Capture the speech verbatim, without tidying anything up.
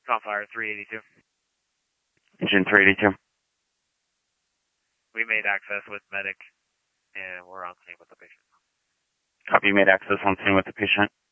Confire three eighty-two. Engine three eighty-two. We made access with medic, and we're on scene with the patient. Copy, made access on scene with the patient.